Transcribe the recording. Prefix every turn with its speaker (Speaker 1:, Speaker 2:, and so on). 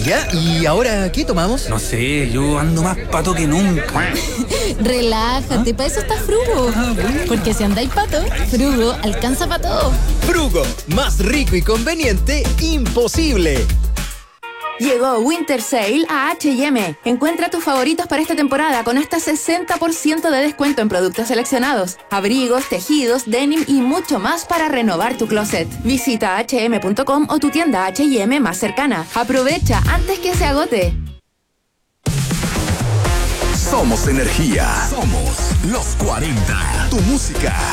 Speaker 1: ¿Ya? ¿Y ahora qué tomamos?
Speaker 2: No sé, yo ando más pato que nunca.
Speaker 3: Relájate, para eso está Frugo. Porque si andáis pato, Frugo alcanza para todo.
Speaker 1: Frugo, más rico y conveniente, imposible.
Speaker 4: Llegó Winter Sale a H&M. Encuentra tus favoritos para esta temporada con hasta 60% de descuento en productos seleccionados. Abrigos, tejidos, denim y mucho más para renovar tu closet. Visita hm.com o tu tienda H&M más cercana. Aprovecha antes que se agote.
Speaker 5: Somos energía. Somos los 40. Tu música.